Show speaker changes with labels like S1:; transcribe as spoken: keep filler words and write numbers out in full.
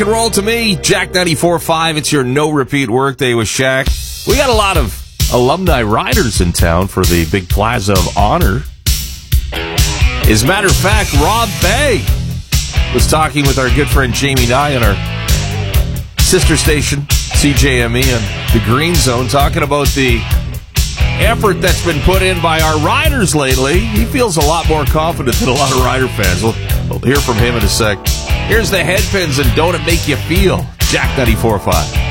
S1: and roll to me, Jack ninety-four point five. It's your no-repeat workday with Shaq. We got a lot of alumni riders in town for the big Plaza of Honor. As a matter of fact, Rob Bay was talking with our good friend Jamie Nye on our sister station, C J M E, and the Green Zone, talking about the effort that's been put in by our riders lately. He feels a lot more confident than a lot of Rider fans. We'll, we'll hear from him in a sec. Here's the Headpins and Don't It Make You Feel, Jack ninety-four point five.